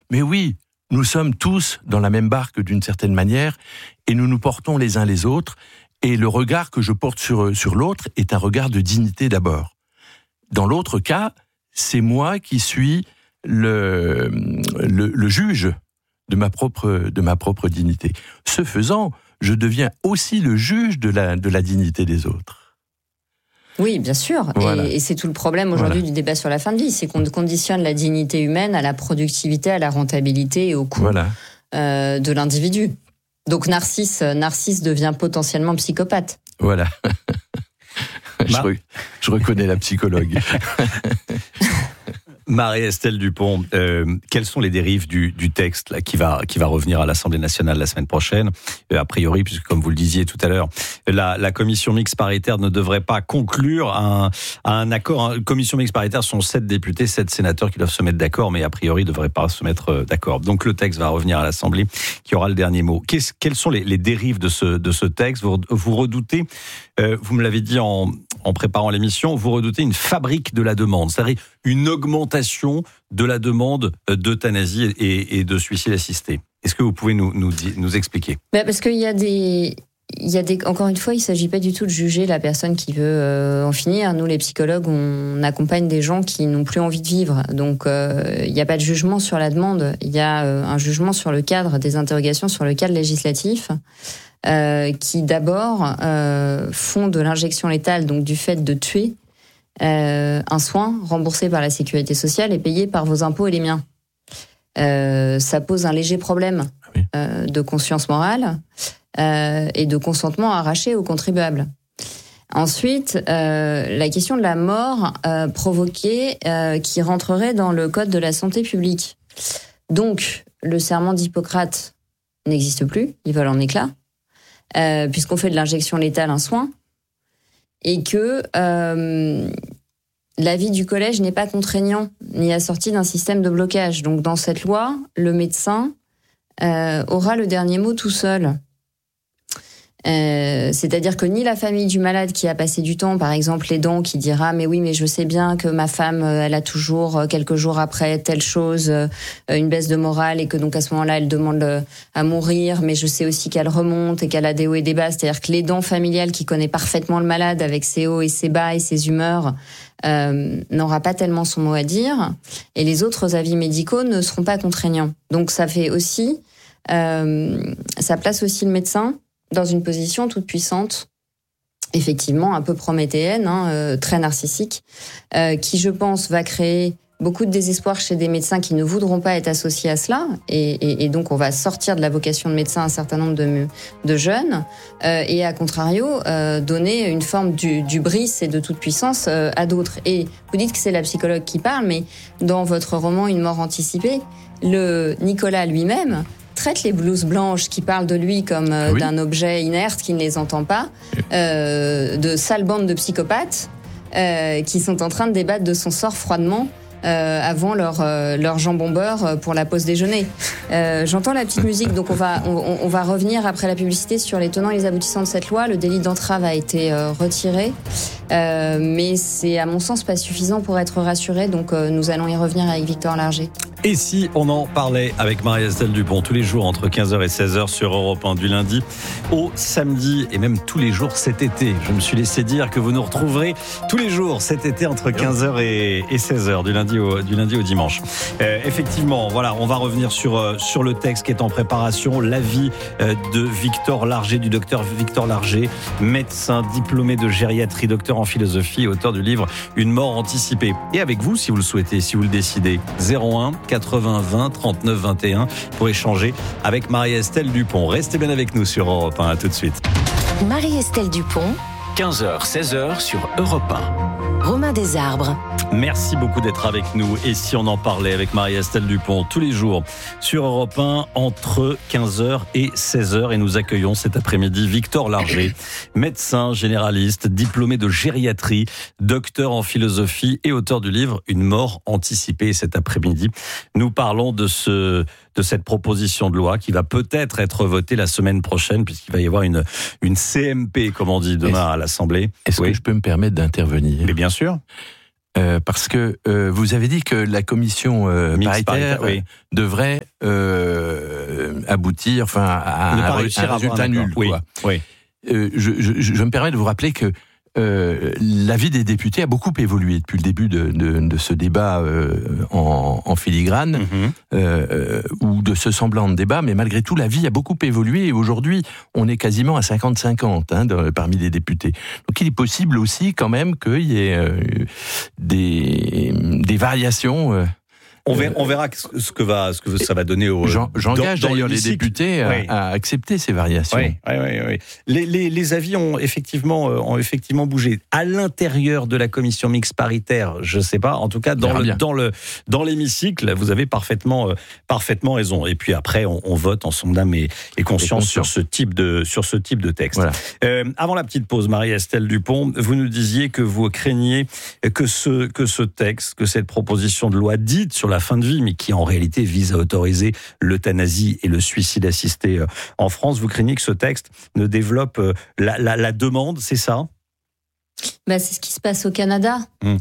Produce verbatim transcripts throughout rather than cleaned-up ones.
Mais oui, nous sommes tous dans la même barque d'une certaine manière, et nous nous portons les uns les autres, et le regard que je porte sur, sur l'autre est un regard de dignité d'abord. Dans l'autre cas, c'est moi qui suis le, le, le juge de ma propre, de ma propre dignité. Ce faisant, je deviens aussi le juge de la, de la dignité des autres. Oui, bien sûr. Voilà. Et, et c'est tout le problème aujourd'hui voilà. du débat sur la fin de vie. C'est qu'on conditionne la dignité humaine à la productivité, à la rentabilité et au coût voilà. euh, de l'individu. Donc Narcisse, Narcisse devient potentiellement psychopathe. Voilà. je, re, je reconnais la psychologue. Marie-Estelle Dupont, euh, quelles sont les dérives du, du texte là, qui va qui va revenir à l'Assemblée nationale la semaine prochaine, euh, a priori, puisque comme vous le disiez tout à l'heure, la, la commission mixte paritaire ne devrait pas conclure un, un accord. Une commission mixte paritaire sont sept députés, sept sénateurs qui doivent se mettre d'accord, mais a priori ne devraient pas se mettre d'accord. Donc le texte va revenir à l'Assemblée, qui aura le dernier mot. Qu'est-ce, quelles sont les, les dérives de ce de ce texte? Vous, vous redoutez, euh, vous me l'avez dit en en préparant l'émission, vous redoutez une fabrique de la demande, c'est-à-dire une augmentation de la demande d'euthanasie et, et de suicide assisté. Est-ce que vous pouvez nous, nous, nous expliquer ? Ben parce qu'il y a des... Il y a des, encore une fois, il ne s'agit pas du tout de juger la personne qui veut euh, en finir. Nous, les psychologues, on accompagne des gens qui n'ont plus envie de vivre. Donc, euh, il n'y a pas de jugement sur la demande. Il y a euh, un jugement sur le cadre, des interrogations sur le cadre législatif, euh, qui d'abord euh, font de l'injection létale, donc du fait de tuer, euh, un soin remboursé par la sécurité sociale et payé par vos impôts et les miens. Euh, ça pose un léger problème euh, de conscience morale. Euh, et de consentement arraché aux contribuables. Ensuite, euh, la question de la mort euh, provoquée euh, qui rentrerait dans le code de la santé publique. Donc, le serment d'Hippocrate n'existe plus, il vole en éclats, euh, puisqu'on fait de l'injection létale un soin, et que euh, l'avis du collège n'est pas contraignant, ni assorti d'un système de blocage. Donc, dans cette loi, le médecin euh, aura le dernier mot tout seul. Euh, c'est-à-dire que ni la famille du malade qui a passé du temps, par exemple l'aidant qui dira mais oui mais je sais bien que ma femme elle a toujours quelques jours après telle chose une baisse de morale et que donc à ce moment-là elle demande à mourir, mais je sais aussi qu'elle remonte et qu'elle a des hauts et des bas, c'est-à-dire que l'aidant familial qui connaît parfaitement le malade avec ses hauts et ses bas et ses humeurs euh, n'aura pas tellement son mot à dire, et les autres avis médicaux ne seront pas contraignants. Donc ça fait aussi euh, ça place aussi le médecin dans une position toute puissante, effectivement un peu prométhéenne, hein, euh, très narcissique, euh, qui je pense va créer beaucoup de désespoir chez des médecins qui ne voudront pas être associés à cela, et, et, et donc on va sortir de la vocation de médecin un certain nombre de, de jeunes, euh, et à contrario euh, donner une forme d'hubris et de toute puissance euh, à d'autres. Et vous dites que c'est la psychologue qui parle, mais dans votre roman Une mort anticipée, le Nicolas lui-même traite les blouses blanches qui parlent de lui comme euh, oui. d'un objet inerte qui ne les entend pas, euh, de sales bandes de psychopathes euh, qui sont en train de débattre de son sort froidement euh, avant leur, euh, leur jambon beurre pour la pause déjeuner. Euh, j'entends la petite musique, donc on va, on, on va revenir après la publicité sur les tenants et les aboutissants de cette loi. Le délit d'entrave a été euh, retiré, euh, mais c'est à mon sens pas suffisant pour être rassuré, donc euh, nous allons y revenir avec Victor Larger. Et si on en parlait avec Marie-Estelle Dupont tous les jours entre quinze heures et seize heures sur Europe un, du lundi au samedi, et même tous les jours cet été. Je me suis laissé dire que vous nous retrouverez tous les jours cet été entre quinze heures et seize heures, du lundi au, du lundi au dimanche. Euh, effectivement, voilà, on va revenir sur, sur le texte qui est en préparation, l'avis de Victor Larger, du docteur Victor Larger, médecin diplômé de gériatrie, docteur en philosophie, auteur du livre Une mort anticipée. Et avec vous, si vous le souhaitez, si vous le décidez, zéro un quatre-vingts vingt trente-neuf vingt et un pour échanger avec Marie-Estelle Dupont. Restez bien avec nous sur Europe un, à tout de suite. Marie-Estelle Dupont, quinze heures seize heures sur Europe un. Romain Desarbres. Merci beaucoup d'être avec nous. Et si on en parlait avec Marie-Estelle Dupont tous les jours sur Europe un entre quinze heures et seize heures, et nous accueillons cet après-midi Victor Larger, médecin généraliste, diplômé de gériatrie, docteur en philosophie et auteur du livre Une mort anticipée. Cet après-midi, nous parlons de ce de cette proposition de loi qui va peut-être être votée la semaine prochaine, puisqu'il va y avoir une une C M P, comme on dit, demain à l'Assemblée. Est-ce oui. que je peux me permettre d'intervenir ? Mais bien sûr. Euh, parce que euh, vous avez dit que la commission euh, paritaire, paritaire oui. devrait euh, aboutir, enfin, à, ne à, pas à réussir un résultat nul. Oui. Quoi. Oui. Euh, je, je, je me permets de vous rappeler que euh, l'avis des députés a beaucoup évolué depuis le début de, de, de ce débat euh, en, en filigrane, mm-hmm. euh, ou de ce semblant de débat, mais malgré tout, l'avis a beaucoup évolué et aujourd'hui, on est quasiment à cinquante cinquante hein, de, parmi les députés. Donc il est possible aussi quand même qu'il y ait euh, des, des variations. Euh, On verra, on verra ce que va, ce que ça va donner aux. J'engage d'ailleurs les députés à, oui. à accepter ces variations. Oui, oui, oui, oui. Les, les, les avis ont effectivement, ont effectivement bougé à l'intérieur de la commission mixte paritaire. Je sais pas. En tout cas, dans le, dans le, dans l'hémicycle, vous avez parfaitement, euh, parfaitement raison. Et puis après, on, on vote en son âme et, et conscience sur ce type de, sur ce type de texte. Voilà. Euh, avant la petite pause, Marie-Estelle Dupont, vous nous disiez que vous craigniez que ce, que ce texte, que cette proposition de loi dite sur la fin de vie, mais qui en réalité vise à autoriser l'euthanasie et le suicide assisté en France. Vous craignez que ce texte ne développe la, la, la demande, c'est ça ? Bah, c'est ce qui se passe au Canada. Mmh.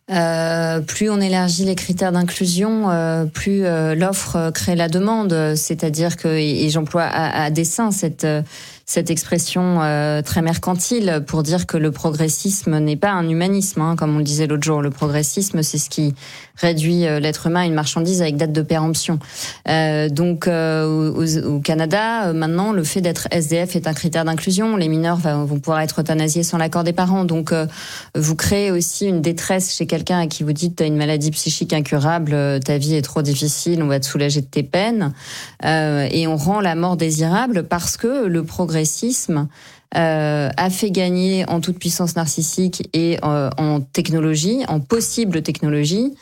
Euh, plus on élargit les critères d'inclusion, euh, plus euh, l'offre crée la demande. C'est-à-dire que, et, et j'emploie à, à dessein cette, cette expression euh, très mercantile pour dire que le progressisme n'est pas un humanisme, hein, comme on le disait l'autre jour. Le progressisme, c'est ce qui réduit l'être humain à une marchandise avec date de péremption. Euh, donc, euh, au, au Canada, maintenant, le fait d'être S D F est un critère d'inclusion. Les mineurs vont pouvoir être euthanasiés sans l'accord des parents. Donc, euh, vous créez aussi une détresse chez quelqu'un à qui vous dites t'as une maladie psychique incurable, ta vie est trop difficile, on va te soulager de tes peines. Euh, et on rend la mort désirable parce que le progressisme euh, a fait gagner en toute puissance narcissique et euh, en technologie, en possible technologie,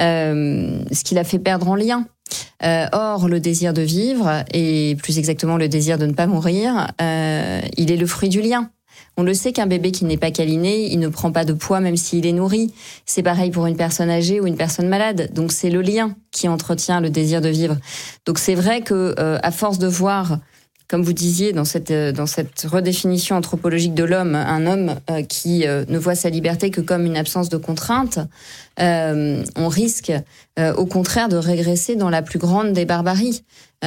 euh, ce qui l'a fait perdre en lien. Euh, or, le désir de vivre, et plus exactement le désir de ne pas mourir, euh, il est le fruit du lien. On le sait qu'un bébé qui n'est pas câliné, il ne prend pas de poids même s'il est nourri. C'est pareil pour une personne âgée ou une personne malade. Donc c'est le lien qui entretient le désir de vivre. Donc c'est vrai que euh, à force de voir, comme vous disiez dans cette dans cette redéfinition anthropologique de l'homme, un homme euh, qui euh, ne voit sa liberté que comme une absence de contrainte, euh, on risque euh, au contraire de régresser dans la plus grande des barbaries,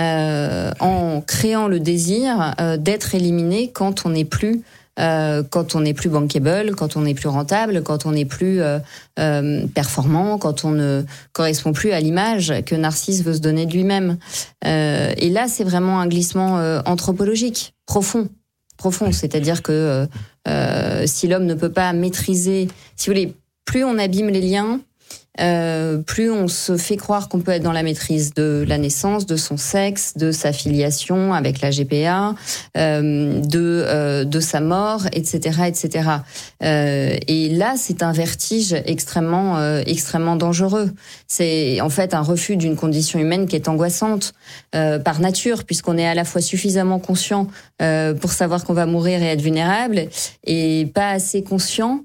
euh, en créant le désir euh, d'être éliminé quand on n'est plus Euh, quand on n'est plus bankable, quand on n'est plus rentable, quand on n'est plus euh, euh, performant, quand on ne correspond plus à l'image que Narcisse veut se donner de lui-même. Euh, et là, c'est vraiment un glissement euh, anthropologique, profond. profond. C'est-à-dire que euh, si l'homme ne peut pas maîtriser... Si vous voulez, plus on abîme les liens, Euh, plus on se fait croire qu'on peut être dans la maîtrise de la naissance, de son sexe, de sa filiation avec la G P A, euh, de euh, de sa mort, et cetera, et cetera. Euh, et là, c'est un vertige extrêmement euh, extrêmement dangereux. C'est en fait un refus d'une condition humaine qui est angoissante euh, par nature, puisqu'on est à la fois suffisamment conscient euh, pour savoir qu'on va mourir et être vulnérable, et pas assez conscient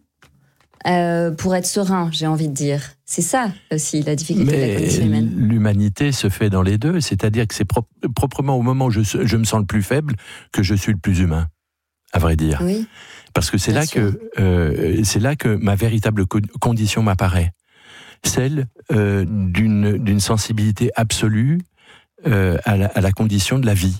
Euh, pour être serein, j'ai envie de dire. C'est ça aussi la difficulté Mais de la condition humaine. L'humanité se fait dans les deux, c'est-à-dire que c'est pro- proprement au moment où je, je me sens le plus faible que je suis le plus humain, à vrai dire. Oui. Parce que c'est là sûr. que euh, c'est là que ma véritable co- condition m'apparaît, celle euh, d'une d'une sensibilité absolue euh, à, la, à la condition de la vie.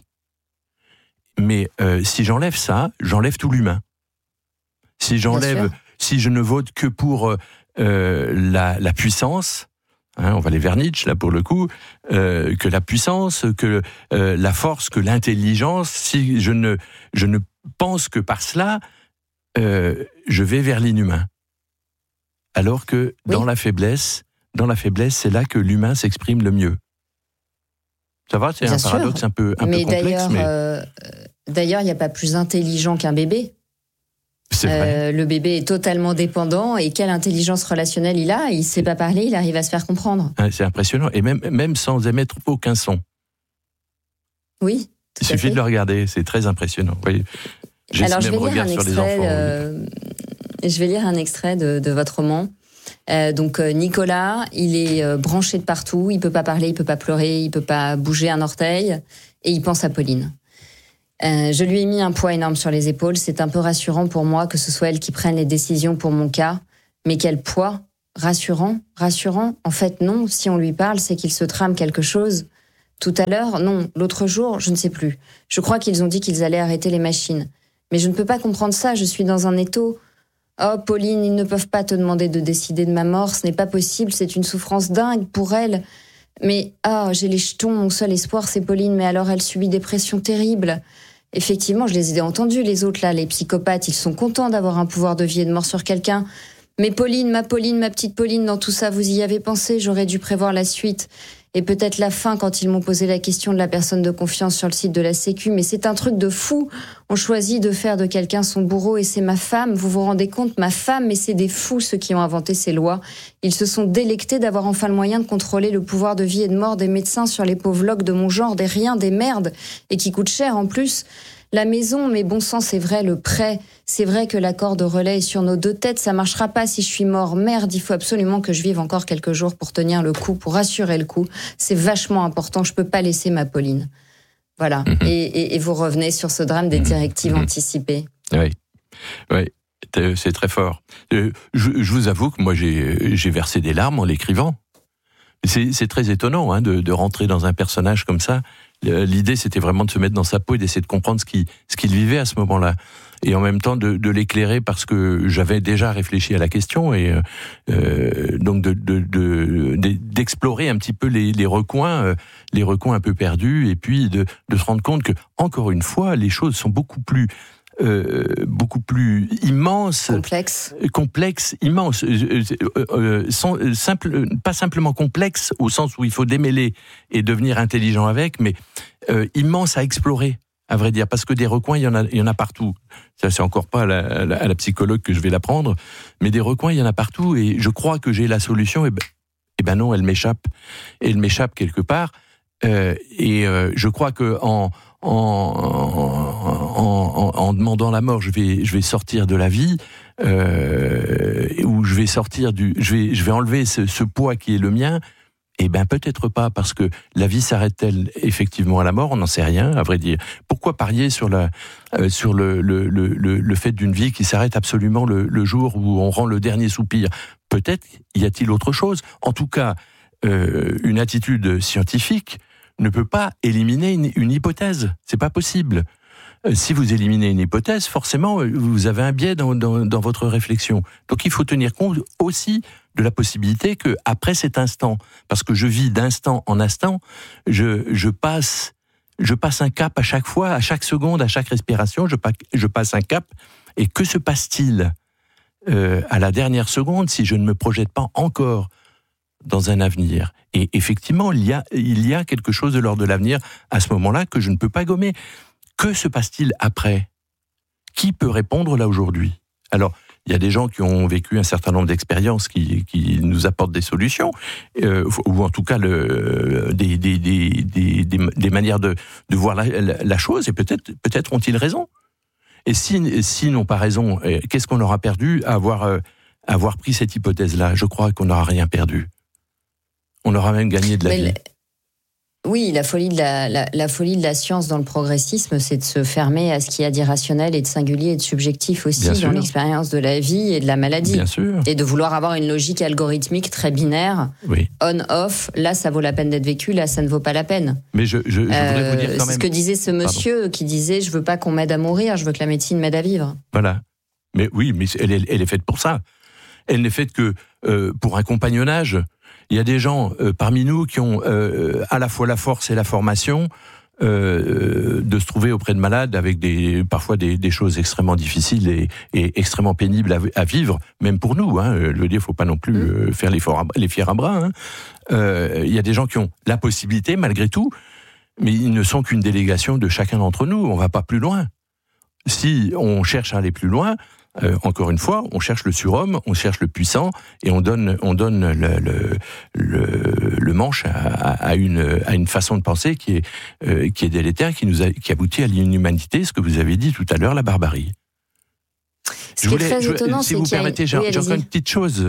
Mais euh, si j'enlève ça, j'enlève tout l'humain. Si j'enlève Si je ne vote que pour euh, la, la puissance, hein, on va aller vers Nietzsche là pour le coup, euh, que la puissance, que euh, la force, que l'intelligence, si je ne, je ne pense que par cela, euh, je vais vers l'inhumain. Alors que oui. dans la faiblesse, dans la faiblesse, c'est là que l'humain s'exprime le mieux. Ça va, c'est Bien un sûr. paradoxe un peu, un mais peu complexe. D'ailleurs, mais euh, d'ailleurs, il n'y a pas plus intelligent qu'un bébé. C'est vrai. Euh, le bébé est totalement dépendant et quelle intelligence relationnelle il a, il ne sait pas parler, il arrive à se faire comprendre. C'est impressionnant, et même, même sans émettre aucun son. Oui. Il suffit de le regarder, c'est très impressionnant. Oui. Alors je vais, lire un extrait, euh, je vais lire un extrait de, de votre roman. Euh, donc euh, Nicolas, il est euh, branché de partout, il peut pas parler, il peut pas pleurer, il peut pas bouger un orteil, et il pense à Pauline. Euh, je lui ai mis un poids énorme sur les épaules. C'est un peu rassurant pour moi que ce soit elle qui prenne les décisions pour mon cas. Mais quel poids rassurant, rassurant. En fait, non. Si on lui parle, c'est qu'il se trame quelque chose. Tout à l'heure, non. L'autre jour, je ne sais plus. Je crois qu'ils ont dit qu'ils allaient arrêter les machines. Mais je ne peux pas comprendre ça. Je suis dans un étau. Oh, Pauline, ils ne peuvent pas te demander de décider de ma mort. Ce n'est pas possible. C'est une souffrance dingue pour elle. Mais, ah, j'ai les jetons. Mon seul espoir, c'est Pauline. Mais alors, elle subit des pressions terribles. Effectivement, je les ai entendus, les autres, là, les psychopathes. Ils sont contents d'avoir un pouvoir de vie et de mort sur quelqu'un. Mais Pauline, ma Pauline, ma petite Pauline, dans tout ça, vous y avez pensé, j'aurais dû prévoir la suite. Et peut-être la fin quand ils m'ont posé la question de la personne de confiance sur le site de la Sécu. Mais c'est un truc de fou. On choisit de faire de quelqu'un son bourreau et c'est ma femme. Vous vous rendez compte, ma femme, mais c'est des fous ceux qui ont inventé ces lois. Ils se sont délectés d'avoir enfin le moyen de contrôler le pouvoir de vie et de mort des médecins sur les pauvres locs de mon genre, des riens, des merdes, et qui coûtent cher en plus. La maison, mais bon sang, c'est vrai, le prêt. C'est vrai que l'accord de relais est sur nos deux têtes. Ça marchera pas si je suis mort. Merde, il faut absolument que je vive encore quelques jours pour tenir le coup, pour assurer le coup. C'est vachement important. Je peux pas laisser ma Pauline. Voilà. Mmh. Et, et, et vous revenez sur ce drame des directives mmh. anticipées. Oui. Oui. C'est très fort. Je, je vous avoue que moi, j'ai, j'ai versé des larmes en l'écrivant. C'est, c'est très étonnant hein, de, de rentrer dans un personnage comme ça. L'idée, c'était vraiment de se mettre dans sa peau et d'essayer de comprendre ce qu'il, ce qu'il vivait à ce moment-là. Et en même temps, de, de l'éclairer parce que j'avais déjà réfléchi à la question et euh, donc de, de, de, de, d'explorer un petit peu les, les recoins, euh, les recoins un peu perdus et puis de, de se rendre compte que, encore une fois, les choses sont beaucoup plus... Euh, beaucoup plus immense, complexe, complexe, immense, euh, euh, sans, simple, pas simplement complexe au sens où il faut démêler et devenir intelligent avec, mais euh, immense à explorer, à vrai dire, parce que des recoins, il y en a, il y en a partout. Ça, c'est encore pas à la, à la, à la psychologue que je vais l'apprendre, mais des recoins, il y en a partout, et je crois que j'ai la solution. Et ben, et ben non, elle m'échappe, elle m'échappe quelque part, euh, et euh, je crois que en En, en, en, en demandant la mort, je vais, je vais sortir de la vie, euh, ou je vais sortir du, je vais, je vais enlever ce, ce poids qui est le mien. Eh ben peut-être pas, parce que la vie s'arrête-t-elle effectivement à la mort ? On n'en sait rien, à vrai dire. Pourquoi parier sur la, euh, sur le, le, le, le, le fait d'une vie qui s'arrête absolument le, le jour où on rend le dernier soupir ? Peut-être y a-t-il autre chose. En tout cas, euh, une attitude scientifique ne peut pas éliminer une, une hypothèse. C'est pas possible. Euh, si vous éliminez une hypothèse, forcément, vous avez un biais dans, dans, dans votre réflexion. Donc il faut tenir compte aussi de la possibilité que après cet instant, parce que je vis d'instant en instant, je, je passe, je passe un cap à chaque fois, à chaque seconde, à chaque respiration, je, je passe un cap. Et que se passe-t-il euh, à la dernière seconde si je ne me projette pas encore dans un avenir? Et effectivement, il y a, il y a quelque chose de l'ordre de l'avenir à ce moment-là que je ne peux pas gommer. Que se passe-t-il après ? Qui peut répondre là aujourd'hui ? Alors, il y a des gens qui ont vécu un certain nombre d'expériences qui, qui nous apportent des solutions, euh, ou en tout cas le, des, des, des, des, des, des manières de, de voir la, la, la chose, et peut-être, peut-être ont-ils raison. Et si, s'ils n'ont pas raison, qu'est-ce qu'on aura perdu à avoir, à avoir pris cette hypothèse-là ? Je crois qu'on n'aura rien perdu. On aura même gagné de la Mais vie. Le... Oui, la folie de la, la, la folie de la science dans le progressisme, c'est de se fermer à ce qu'il y a d'irrationnel et de singulier et de subjectif aussi dans l'expérience de la vie et de la maladie. Bien sûr. Et de vouloir avoir une logique algorithmique très binaire, oui. On-off, là ça vaut la peine d'être vécu, là ça ne vaut pas la peine. Mais je, je, je voudrais euh, vous dire quand c'est même... ce que disait ce monsieur Pardon. qui disait « je veux pas qu'on m'aide à mourir, je veux que la médecine m'aide à vivre ». Voilà. Mais oui, mais elle est, elle est faite pour ça. Elle n'est faite que euh, pour un compagnonnage. Il y a des gens euh, parmi nous qui ont euh, à la fois la force et la formation euh, de se trouver auprès de malades avec des parfois des, des choses extrêmement difficiles et, et extrêmement pénibles à, à vivre, même pour nous. Hein. Je veux dire, il ne faut pas non plus euh, faire les, for- les fiers à bras. Hein. Euh, il y a des gens qui ont la possibilité, malgré tout, mais ils ne sont qu'une délégation de chacun d'entre nous. On ne va pas plus loin. Si on cherche à aller plus loin, Euh, encore une fois, on cherche le surhomme, on cherche le puissant, et on donne, on donne le, le, le, le manche à, à, une, à une façon de penser qui est, euh, qui est délétère, qui nous a, qui aboutit à l'inhumanité, ce que vous avez dit tout à l'heure, la barbarie. Ce je qui voulais, est très je, étonnant, si c'est vous qu'il permettez, a... j'ai, oui, j'ai encore une petite chose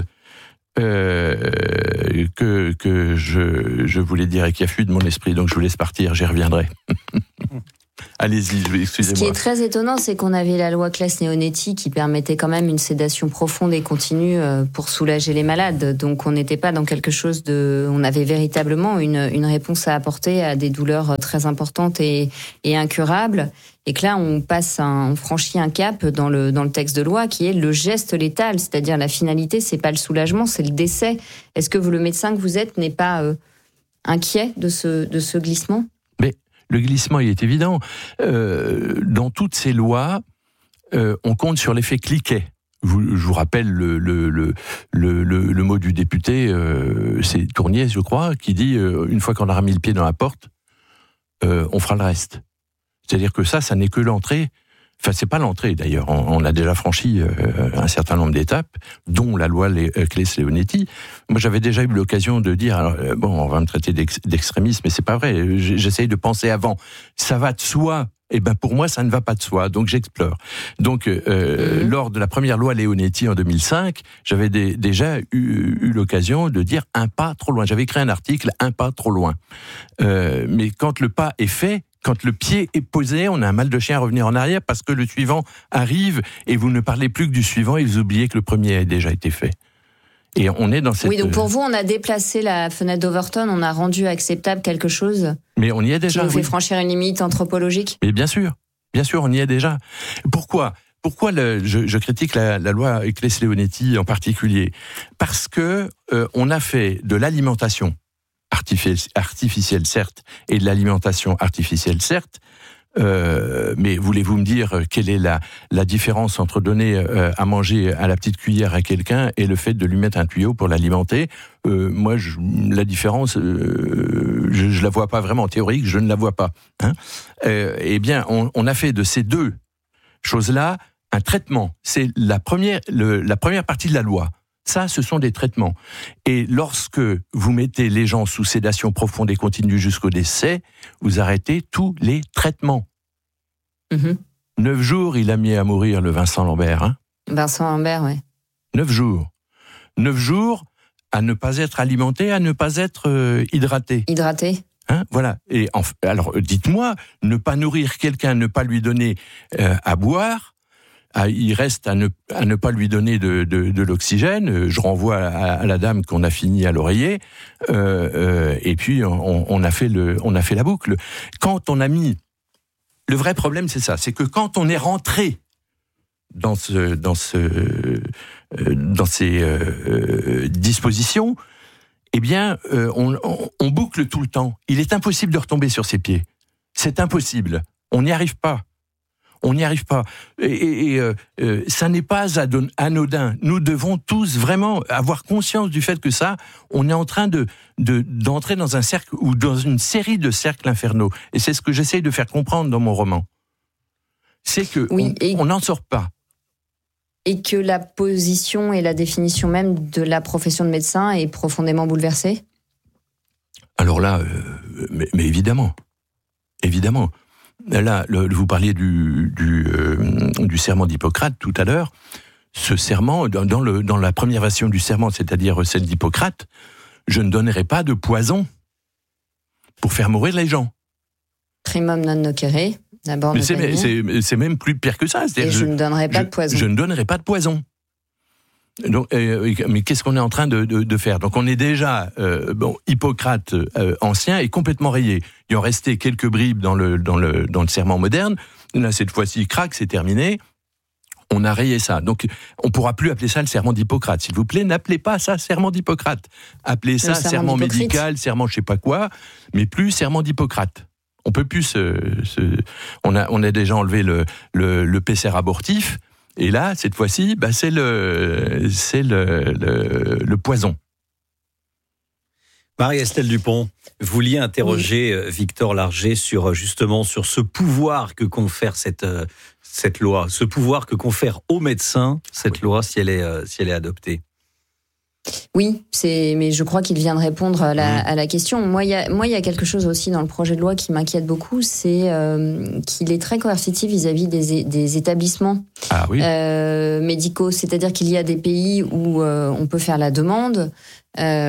euh, que, que je, je voulais dire et qui afflue de mon esprit, donc je vous laisse partir, j'y reviendrai. Allez-y, excusez-moi. Ce qui est très étonnant, c'est qu'on avait la loi Claes-Leonetti qui permettait quand même une sédation profonde et continue pour soulager les malades. Donc on n'était pas dans quelque chose de... On avait véritablement une, une réponse à apporter à des douleurs très importantes et, et incurables. Et que là, on passe, un, on franchit un cap dans le dans le texte de loi qui est le geste létal, c'est-à-dire la finalité, c'est pas le soulagement, c'est le décès. Est-ce que vous, le médecin que vous êtes, n'est pas euh, inquiet de ce de ce glissement ? Mais le glissement, il est évident. Euh, dans toutes ces lois, euh, on compte sur l'effet cliquet. Vous, je vous rappelle le le le le, le, le mot du député, euh, c'est Tournier, je crois, qui dit euh, une fois qu'on aura mis le pied dans la porte, euh, on fera le reste. C'est-à-dire que ça, ça n'est que l'entrée. Enfin, c'est pas l'entrée d'ailleurs. On, on a déjà franchi euh, un certain nombre d'étapes, dont la loi euh, Claes-Leonetti. Moi, j'avais déjà eu l'occasion de dire, alors, euh, bon, on va me traiter d'ex- d'extrémiste, mais c'est pas vrai. J'essaye de penser avant. Ça va de soi. Eh ben, pour moi, ça ne va pas de soi. Donc, j'explore. Donc, euh, mmh. lors de la première loi Leonetti en deux mille cinq, j'avais des, déjà eu, eu l'occasion de dire un pas trop loin. J'avais écrit un article, un pas trop loin. Euh, mais quand le pas est fait, quand le pied est posé, on a un mal de chien à revenir en arrière parce que le suivant arrive et vous ne parlez plus que du suivant et vous oubliez que le premier a déjà été fait. Et on est dans cette... Oui, donc pour vous, on a déplacé la fenêtre d'Overton, on a rendu acceptable quelque chose. Mais on y est déjà. Qui nous fait oui. franchir une limite anthropologique. Mais bien sûr, bien sûr, on y est déjà. Pourquoi ? Pourquoi le, je, je critique la, la loi Claes-Leonetti en particulier ? Parce que euh, on a fait de l'alimentation artificielle, certes, et de l'alimentation artificielle, certes, euh, mais voulez-vous me dire quelle est la, la différence entre donner euh, à manger à la petite cuillère à quelqu'un et le fait de lui mettre un tuyau pour l'alimenter ? euh, Moi, je, la différence, euh, je ne la vois pas vraiment. Théorique, je ne la vois pas. Hein euh, eh bien, on, on a fait de ces deux choses-là un traitement. C'est la première, le, la première partie de la loi. Ça, ce sont des traitements. Et lorsque vous mettez les gens sous sédation profonde et continue jusqu'au décès, vous arrêtez tous les traitements. Mmh. Neuf jours, il a mis à mourir le Vincent Lambert. Hein Vincent Lambert, oui. Neuf jours. Neuf jours à ne pas être alimenté, à ne pas être euh, hydraté. Hydraté. Hein, voilà. Et en, alors, dites-moi, ne pas nourrir quelqu'un, ne pas lui donner euh, à boire, à, il reste à ne, à ne pas lui donner de, de, de l'oxygène. Je renvoie à, à la dame qu'on a fini à l'oreiller. Euh, euh, et puis, on, on, a fait le, on a fait la boucle. Quand on a mis... Le vrai problème, c'est ça. C'est que quand on est rentré dans, ce, dans, ce, euh, dans ces euh, dispositions, eh bien, euh, on, on, on boucle tout le temps. Il est impossible de retomber sur ses pieds. C'est impossible. On n'y arrive pas. On n'y arrive pas. Et, et, et euh, euh, ça n'est pas adon- anodin. Nous devons tous vraiment avoir conscience du fait que ça, on est en train de, de, d'entrer dans un cercle ou dans une série de cercles infernaux. Et c'est ce que j'essaye de faire comprendre dans mon roman. C'est que oui, on n'en sort pas. Et que la position et la définition même de la profession de médecin est profondément bouleversée ? Alors là, euh, mais, mais évidemment. Évidemment. Là, le, vous parliez du, du, euh, du serment d'Hippocrate tout à l'heure. Ce serment, dans, dans, le, dans la première version du serment, c'est-à-dire celle d'Hippocrate, je ne donnerai pas de poison pour faire mourir les gens. Primum non nocere, d'abord. Mais c'est, c'est, c'est même plus pire que ça. Et je, je ne donnerai pas je, de poison. Je ne donnerai pas de poison. Donc, euh, mais qu'est-ce qu'on est en train de, de, de faire ? Donc on est déjà, euh, bon, Hippocrate euh, ancien est complètement rayé. Il en restait quelques bribes dans le, dans le, dans le serment moderne. Là, cette fois-ci, crac, c'est terminé. On a rayé ça. Donc on ne pourra plus appeler ça le serment d'Hippocrate. S'il vous plaît, n'appelez pas ça serment d'Hippocrate. Appelez ça serment, serment médical, serment je sais pas quoi, mais plus serment d'Hippocrate. On peut plus se, se on a, on a déjà enlevé le, le, le P C R abortif. Et là, cette fois-ci, bah, c'est le, c'est le, le, le poison. Marie-Estelle Dupont, vous vouliez interroger oui. Victor Larger sur justement sur ce pouvoir que confère cette cette loi, ce pouvoir que confère aux médecins cette oui. loi si elle est si elle est adoptée. Oui, c'est, mais je crois qu'il vient de répondre à la, à la question. Moi, il y a, moi, il y a quelque chose aussi dans le projet de loi qui m'inquiète beaucoup, c'est euh, qu'il est très coercitif vis-à-vis des, des établissements ah, oui. euh, médicaux. C'est-à-dire qu'il y a des pays où euh, on peut faire la demande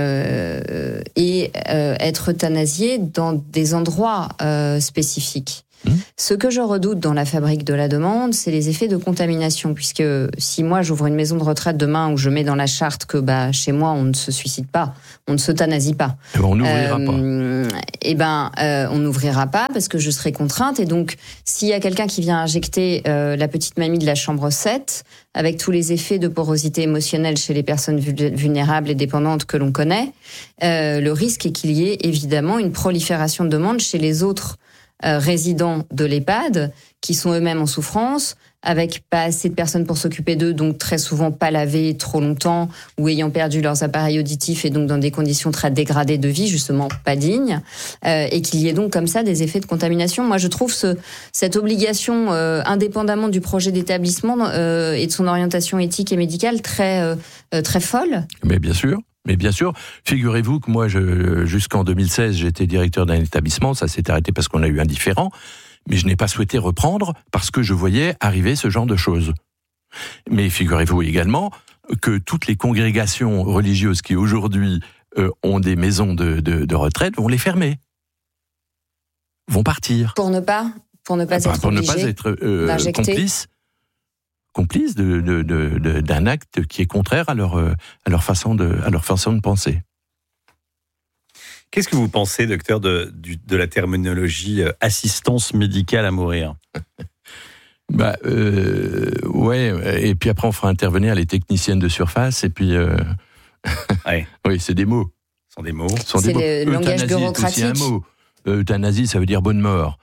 euh, et euh, être euthanasié dans des endroits euh, spécifiques. Mmh. Ce que je redoute dans la fabrique de la demande, c'est les effets de contamination, puisque si moi j'ouvre une maison de retraite demain où je mets dans la charte que bah, chez moi on ne se suicide pas, on ne s'euthanasie pas, et ben on n'ouvrira euh, pas. Et ben euh, on n'ouvrira pas parce que je serai contrainte. Et donc s'il y a quelqu'un qui vient injecter euh, la petite mamie de la chambre sept, avec tous les effets de porosité émotionnelle chez les personnes vulnérables et dépendantes que l'on connaît, euh, le risque est qu'il y ait évidemment une prolifération de demandes chez les autres Euh, résidents de l'EHPAD qui sont eux-mêmes en souffrance, avec pas assez de personnes pour s'occuper d'eux, donc très souvent pas lavés trop longtemps ou ayant perdu leurs appareils auditifs et donc dans des conditions très dégradées de vie, justement pas dignes, euh, et qu'il y ait donc comme ça des effets de contamination. Moi, je trouve ce, cette obligation, euh, indépendamment du projet d'établissement euh, et de son orientation éthique et médicale, très, euh, très folle. Mais bien sûr. Mais bien sûr, figurez-vous que moi, je, jusqu'en deux mille seize, j'étais directeur d'un établissement. Ça s'est arrêté parce qu'on a eu un différend. Mais je n'ai pas souhaité reprendre parce que je voyais arriver ce genre de choses. Mais figurez-vous également que toutes les congrégations religieuses qui aujourd'hui euh, ont des maisons de, de, de retraite vont les fermer. Vont partir. Pour ne pas, pour ne pas enfin, être pour ne obligé pas être euh, complice. complices de, de, de, de, d'un acte qui est contraire à leur, à leur, façon, de, à leur façon de penser. Qu'est-ce que vous pensez, docteur, de, de la terminologie assistance médicale à mourir ? Bah, euh, ouais, et puis après on fera intervenir les techniciennes de surface, et puis... Euh... Ouais. Oui, c'est des mots. Ce sont des mots. Ce sont c'est des le mots. langage bureaucratique. C'est aussi un mot. Euthanasie, ça veut dire bonne mort.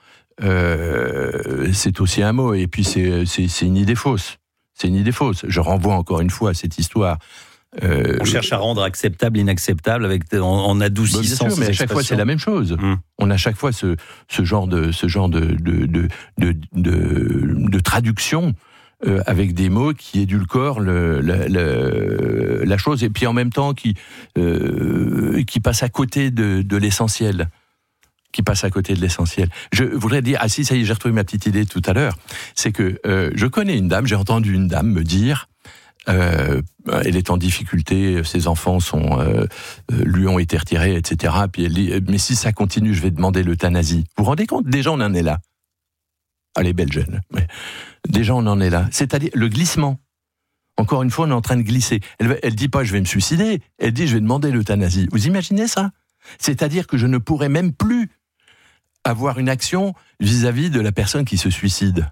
Euh, c'est aussi un mot, et puis c'est, c'est, c'est une idée fausse. C'est une idée fausse. Je renvoie encore une fois à cette histoire. Euh, on cherche à rendre acceptable l'inacceptable avec en, en adoucissant. Bien sûr, mais à chaque fois c'est la même chose. Mmh. On a à chaque fois ce, ce genre de ce genre de de de de, de, de traduction euh, avec des mots qui édulcorent le, le, le, la chose et puis en même temps qui euh, qui passent à côté de, de l'essentiel. qui passe à côté de l'essentiel. Je voudrais dire, ah si, ça y est, j'ai retrouvé ma petite idée tout à l'heure, c'est que euh, je connais une dame, j'ai entendu une dame me dire, euh, elle est en difficulté, ses enfants sont, euh, lui ont été retirés, et cetera. Puis elle dit, mais si ça continue, je vais demander l'euthanasie. Vous vous rendez compte ? Déjà, on en est là. Elle est belle jeune, mais déjà, on en est là. C'est-à-dire le glissement. Encore une fois, on est en train de glisser. Elle, elle dit pas, je vais me suicider. Elle dit, je vais demander l'euthanasie. Vous imaginez ça ? C'est-à-dire que je ne pourrai même plus avoir une action vis-à-vis de la personne qui se suicide.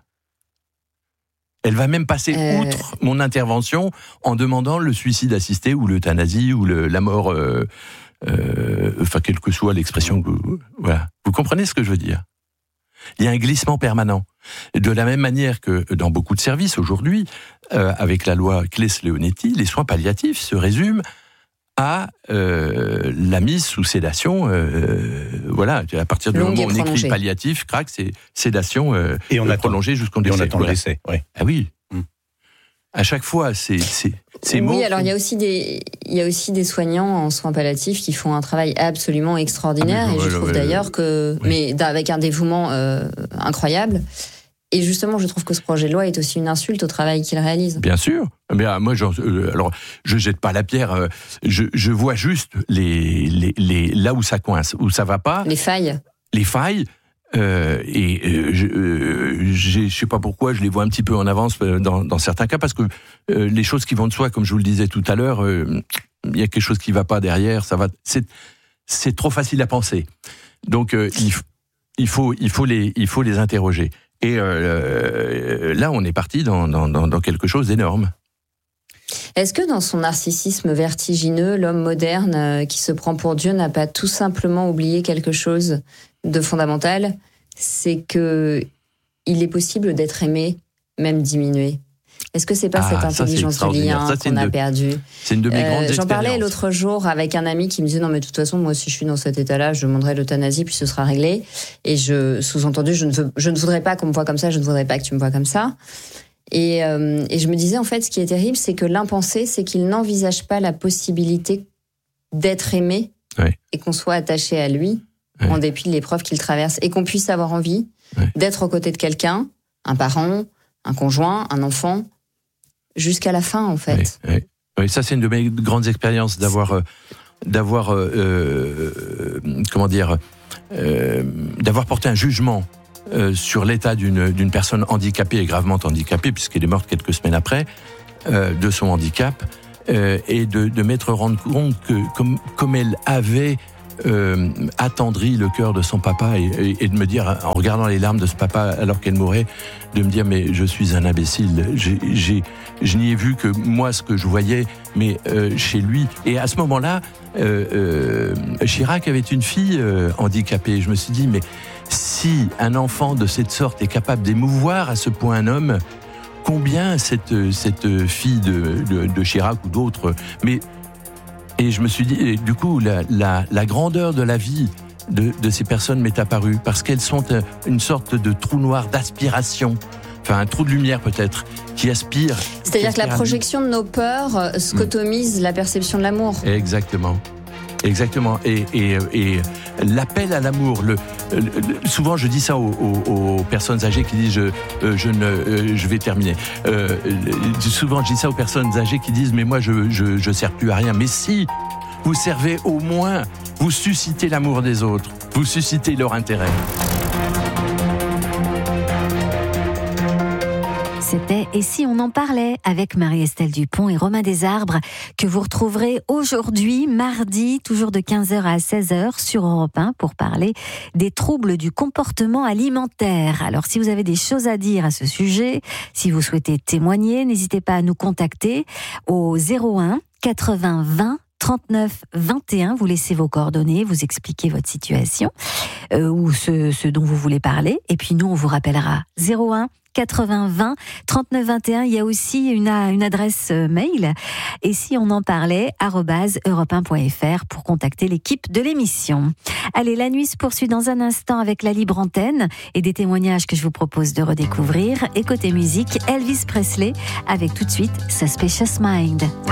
Elle va même passer euh... outre mon intervention en demandant le suicide assisté ou l'euthanasie ou le, la mort, euh, euh, enfin quelle que soit l'expression. Que vous, voilà. Vous comprenez ce que je veux dire ? Il y a un glissement permanent. De la même manière que dans beaucoup de services aujourd'hui, euh, avec la loi Claes-Leonetti, les soins palliatifs se résument à euh, la mise sous sédation, euh, voilà, à partir du Longue moment où on prolongée. écrit palliatif, crac, c'est sédation euh, et on prolongée jusqu'au décès. Et on attend voilà. le décès, oui. Ah oui. Mm. À chaque fois, c'est c'est ces oui, mots. alors il y a aussi des il y a aussi des soignants en soins palliatifs qui font un travail absolument extraordinaire, ah, mais, et je ouais, trouve ouais, d'ailleurs que oui. mais avec un dévouement euh, incroyable. Et justement, je trouve que ce projet de loi est aussi une insulte au travail qu'il réalise. Bien sûr. Bien, moi, genre, euh, alors, je jette pas la pierre. Euh, je, je vois juste les, les, les, là où ça coince, où ça va pas. Les failles. Les failles. Euh, et euh, je, euh, je sais pas pourquoi, je les vois un petit peu en avance dans, dans certains cas, parce que euh, les choses qui vont de soi, comme je vous le disais tout à l'heure, il euh, y a quelque chose qui va pas derrière. Ça va. C'est, c'est trop facile à penser. Donc, euh, il, il faut, il faut les, il faut les interroger. Et euh, là, on est parti dans, dans, dans quelque chose d'énorme. Est-ce que dans son narcissisme vertigineux, l'homme moderne euh, qui se prend pour Dieu n'a pas tout simplement oublié quelque chose de fondamental ? C'est que il est possible d'être aimé, même diminué. Est-ce que c'est pas ah, cette intelligence ça, du lien ça, qu'on a de, perdue ? C'est une de mes euh, grandes expériences. J'en parlais l'autre jour avec un ami qui me disait non mais de toute façon moi si je suis dans cet état-là je demanderai l'euthanasie puis ce sera réglé. Et je sous-entendu je ne veux, je ne voudrais pas qu'on me voie comme ça, je ne voudrais pas que tu me vois comme ça. Et, euh, et je me disais en fait ce qui est terrible c'est que l'impensé c'est qu'il n'envisage pas la possibilité d'être aimé oui. et qu'on soit attaché à lui oui. en dépit de l'épreuve qu'il traverse et qu'on puisse avoir envie oui. d'être aux côtés de quelqu'un, un parent, un conjoint, un enfant. Jusqu'à la fin, en fait. Oui, oui. oui, ça c'est une de mes grandes expériences d'avoir, euh, d'avoir, euh, euh, comment dire, euh, d'avoir porté un jugement euh, sur l'état d'une, d'une personne handicapée et gravement handicapée, puisqu'elle est morte quelques semaines après, euh, de son handicap, euh, et de, de m'être rendu compte que comme, comme elle avait euh, attendri le cœur de son papa, et, et, et de me dire, en regardant les larmes de ce papa alors qu'elle mourait, de me dire mais je suis un imbécile, j'ai, j'ai, je n'y ai vu que moi ce que je voyais, mais euh, chez lui. Et à ce moment-là, euh, euh, Chirac avait une fille euh, handicapée. Je me suis dit mais si un enfant de cette sorte est capable d'émouvoir à ce point un homme, combien cette, cette fille de, de, de Chirac ou d'autres, mais et je me suis dit, et du coup, la, la, la grandeur de la vie de, de ces personnes m'est apparue, parce qu'elles sont une sorte de trou noir d'aspiration, enfin un trou de lumière peut-être, qui aspire. C'est-à-dire qui que la aspire projection de nos peurs scotomise mmh. la perception de l'amour. Exactement. Exactement. Et, et, et l'appel à l'amour, le, le, souvent je dis ça aux, aux, aux personnes âgées qui disent je, euh, je, ne, euh, je vais terminer. Euh, souvent je dis ça aux personnes âgées qui disent mais moi je, je, je sers plus à rien. Mais si vous servez au moins, vous suscitez l'amour des autres, vous suscitez leur intérêt. C'était Et si on en parlait avec Marie-Estelle Dupont et Romain Desarbres, que vous retrouverez aujourd'hui, mardi, toujours de quinze heures à seize heures sur Europe un pour parler des troubles du comportement alimentaire. Alors si vous avez des choses à dire à ce sujet, si vous souhaitez témoigner, n'hésitez pas à nous contacter au zéro un quatre-vingts vingt trente-neuf vingt et un, vous laissez vos coordonnées, vous expliquez votre situation euh, ou ce, ce dont vous voulez parler, et puis nous on vous rappellera zéro un quatre-vingts vingt trente-neuf vingt et un. Il y a aussi une, une adresse mail, et si on en parlait, arobase europe un point f r pour contacter l'équipe de l'émission. Allez, la nuit se poursuit dans un instant avec la libre antenne et des témoignages que je vous propose de redécouvrir. Et côté musique, Elvis Presley avec tout de suite Suspicious Mind.